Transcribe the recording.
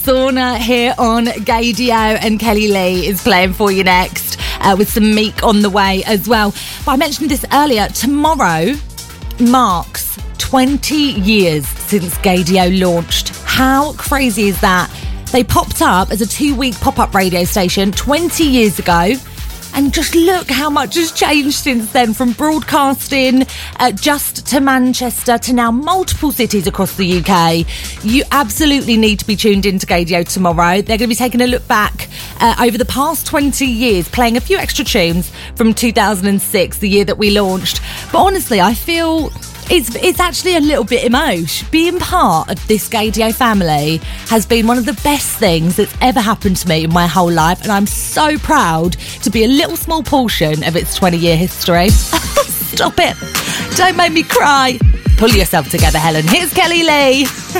Sauna here on Gaydio, and Kelly Lee is playing for you next with some Meek on the way as well. But I mentioned this earlier, tomorrow marks 20 years since Gaydio launched. How crazy is that? They popped up as a 2-week pop-up radio station 20 years ago. And just look how much has changed since then, from broadcasting just to Manchester to now multiple cities across the UK. You absolutely need to be tuned into Gaydio tomorrow. They're going to be taking a look back over the past 20 years, playing a few extra tunes from 2006, the year that we launched. But honestly, I feel it's actually a little bit emotional. Being part of this Gaydio family has been one of the best things that's ever happened to me in my whole life, and I'm so proud to be a little small portion of its 20-year history. Stop it. Don't make me cry. Pull yourself together, Helen. Here's Kelly Lee.